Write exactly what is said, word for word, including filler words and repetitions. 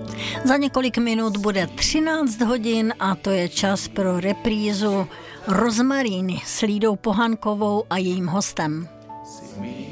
Za několik minut bude třináct hodin a to je čas pro reprízu Rozmaríny s Lídou Pohankovou a jejím hostem.